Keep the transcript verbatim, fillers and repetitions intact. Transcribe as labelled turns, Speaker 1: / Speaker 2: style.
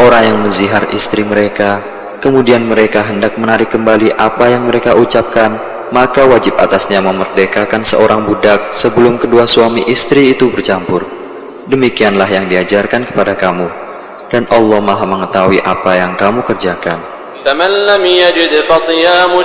Speaker 1: orang yang menzihar istri mereka, kemudian mereka hendak menarik kembali apa yang mereka ucapkan, maka wajib atasnya memerdekakan seorang budak sebelum kedua suami istri itu bercampur. Demikianlah yang diajarkan kepada kamu, dan Allah Maha mengetahui apa yang kamu kerjakan.
Speaker 2: فمن لم يجد فصيام